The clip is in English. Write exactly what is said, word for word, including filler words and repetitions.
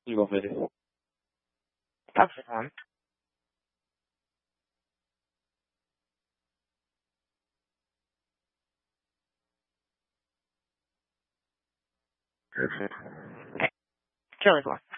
desenvolver. Tá bom. Perfeito. É, que horas lá?